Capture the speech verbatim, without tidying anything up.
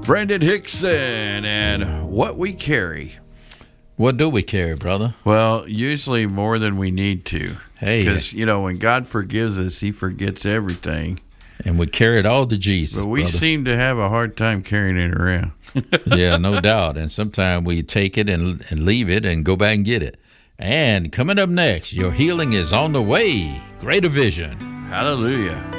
Brandon Hickson and What We Carry. What do we carry, brother? Well, usually more than we need to. Hey. Because, you know, when God forgives us, he forgets everything. And we carry it all to Jesus, But we brother. seem to have a hard time carrying it around. Yeah, no doubt. And sometimes we take it and, and leave it and go back and get it. And coming up next, your healing is on the way. Greater Vision. Hallelujah.